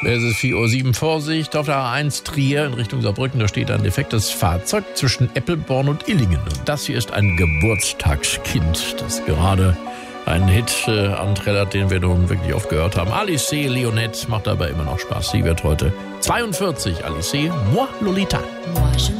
Es ist 4:07 Uhr. Vorsicht auf der A1 Trier in Richtung Saarbrücken. Da steht ein defektes Fahrzeug zwischen Eppelborn und Illingen. Und das hier ist ein Geburtstagskind, das gerade einen Hit anträllert, den wir nun wirklich oft gehört haben. Alice Leonette macht aber immer noch Spaß. Sie wird heute 42. Alice, moi Lolita.